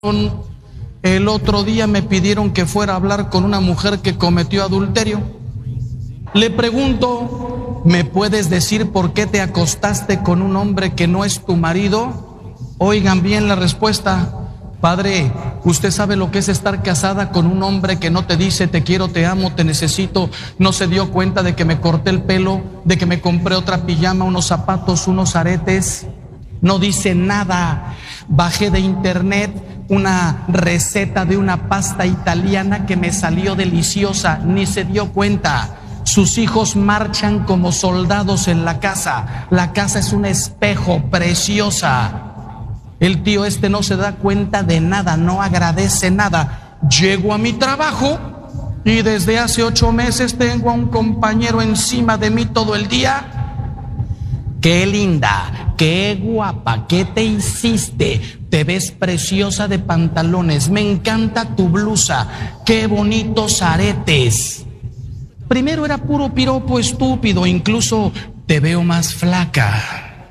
El otro día me pidieron que fuera a hablar con una mujer que cometió adulterio. Le pregunto, ¿me puedes decir por qué te acostaste con un hombre que no es tu marido? Oigan bien la respuesta. Padre, ¿usted sabe lo que es estar casada con un hombre que no te dice te quiero, te amo, te necesito? No se dio cuenta de que me corté el pelo, de que me compré otra pijama, unos zapatos, unos aretes. No dice nada. Bajé de internet una receta de una pasta italiana que me salió deliciosa. Ni se dio cuenta. Sus hijos marchan como soldados en la casa. La casa es un espejo preciosa. El tío no se da cuenta de nada, no agradece nada. Llego a mi trabajo y desde hace 8 meses tengo a un compañero encima de mí todo el día. Qué linda, qué guapa, ¿qué te hiciste? Te ves preciosa de pantalones, me encanta tu blusa, qué bonitos aretes. Primero era puro piropo estúpido, incluso te veo más flaca.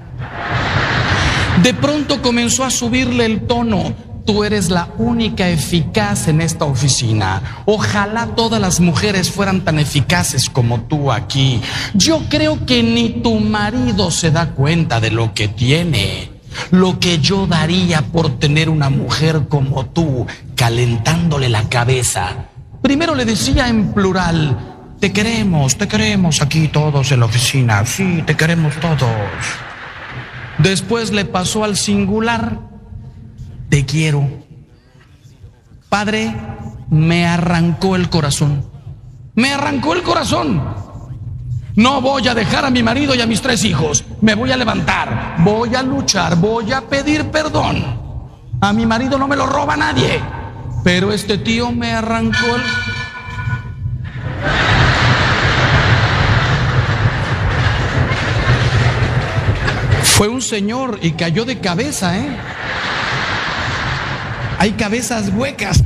De pronto comenzó a subirle el tono. Tú eres la única eficaz en esta oficina. Ojalá todas las mujeres fueran tan eficaces como tú aquí. Yo creo que ni tu marido se da cuenta de lo que tiene. Lo que yo daría por tener una mujer como tú, calentándole la cabeza. Primero le decía en plural, te queremos aquí todos en la oficina. Sí, te queremos todos. Después le pasó al singular, te quiero. Padre, me arrancó el corazón. Me arrancó el corazón. No voy a dejar a mi marido y a mis 3 hijos. Me voy a levantar, voy a luchar, voy a pedir perdón. A mi marido no me lo roba nadie. Pero este tío me arrancó el... Fue un señor y cayó de cabeza, ¿eh? Hay cabezas huecas.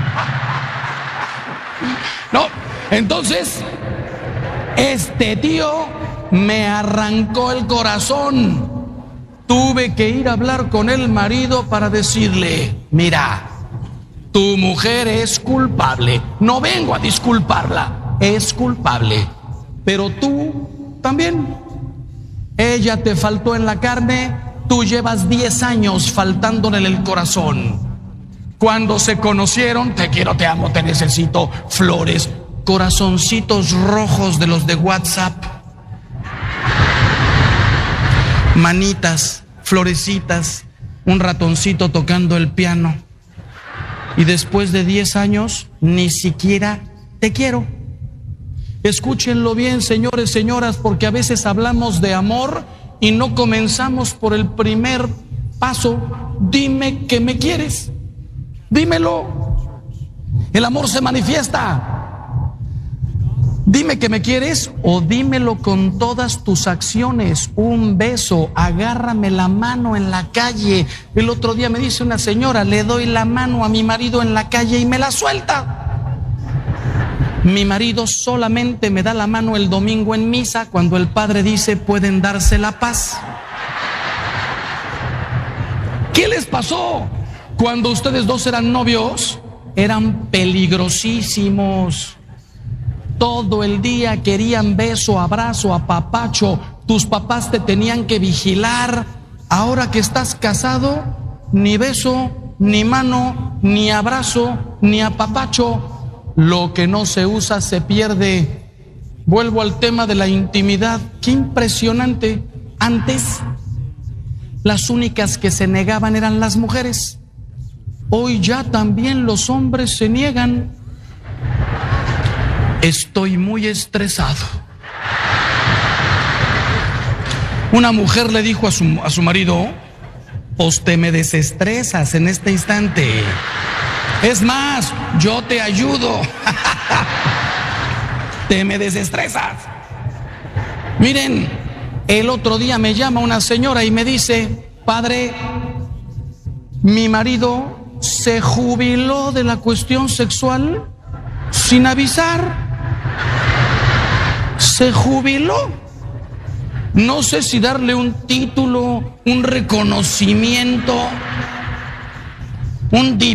No, entonces, este tío me arrancó el corazón. Tuve que ir a hablar con el marido para decirle, mira, tu mujer es culpable. No vengo a disculparla, es culpable. Pero tú también. Ella te faltó en la carne, tú llevas 10 años faltándole en el corazón. Cuando se conocieron, te quiero, te amo, te necesito, flores, corazoncitos rojos de los de WhatsApp, manitas, florecitas, un ratoncito tocando el piano. Y después de 10 años, ni siquiera te quiero. Escúchenlo bien, señores, señoras, porque a veces hablamos de amor y no comenzamos por el primer paso. Dime que me quieres. Dímelo. El amor se manifiesta. Dime que me quieres o dímelo con todas tus acciones. Un beso, agárrame la mano en la calle. El otro día me dice una señora, le doy la mano a mi marido en la calle y me la suelta. Mi marido solamente me da la mano el domingo en misa cuando el padre dice pueden darse la paz. ¿Qué les pasó? Cuando ustedes dos eran novios, eran peligrosísimos. Todo el día querían beso, abrazo, apapacho. Tus papás te tenían que vigilar. Ahora que estás casado, ni beso, ni mano, ni abrazo, ni apapacho. Lo que no se usa se pierde. Vuelvo al tema de la intimidad. Qué impresionante. Antes, las únicas que se negaban eran las mujeres. Hoy ya también los hombres se niegan. Estoy muy estresado. Una mujer le dijo a su marido, pues te me desestresas en este instante. Es más, yo te ayudo. Te me desestresas. Miren, el otro día me llama una señora y me dice, padre, mi marido se jubiló de la cuestión sexual sin avisar. Se jubiló. No sé si darle un título, un reconocimiento, un